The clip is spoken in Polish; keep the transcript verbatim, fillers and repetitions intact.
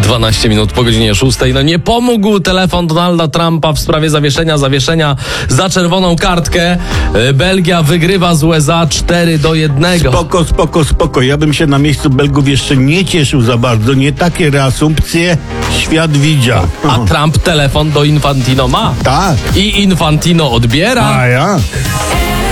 dwanaście minut po godzinie szóstej. No nie pomógł telefon Donalda Trumpa w sprawie zawieszenia, zawieszenia za czerwoną kartkę. Belgia wygrywa z U S A cztery do jednego. Spoko, spoko, spoko. Ja bym się na miejscu Belgów jeszcze nie cieszył za bardzo. Nie takie reasumpcje świat widział. A Trump telefon do Infantino ma. Tak. I Infantino odbiera. A ja?